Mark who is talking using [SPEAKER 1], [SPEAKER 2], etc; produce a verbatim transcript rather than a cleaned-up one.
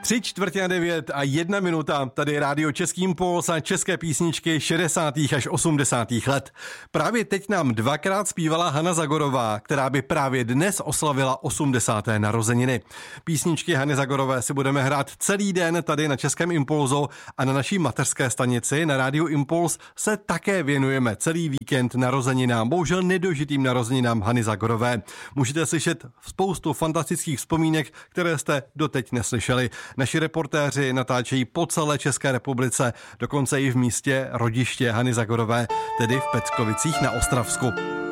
[SPEAKER 1] Tři čtvrtě na devět a jedna minuta, tady Rádio Český impuls a české písničky šedesátých až osmdesátých let. Právě teď nám dvakrát zpívala Hana Zagorová, která by právě dnes oslavila osmdesáté narozeniny. Písničky Hany Zagorové si budeme hrát celý den tady na Českém impulzu a na naší mateřské stanici na Rádiu Impuls se také věnujeme celý víkend narozeninám, bohužel nedožitým narozeninám Hany Zagorové. Můžete slyšet spoustu fantastických vzpomínek, které jste doteď neslyšeli. Naši reportéři natáčejí po celé České republice, dokonce i v místě rodiště Hany Zagorové, tedy v Peckovicích na Ostravsku.